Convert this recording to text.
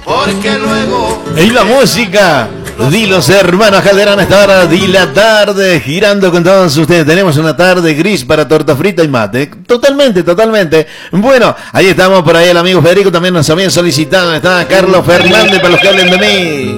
porque luego... Y la música de los hermanos Calderón esta hora de la tarde, girando con todos ustedes. Tenemos una tarde gris para torta frita y mate. Totalmente, totalmente. Bueno, ahí estamos, por ahí el amigo Federico también nos había solicitado. Está Carlos Fernández para los que hablen de mí.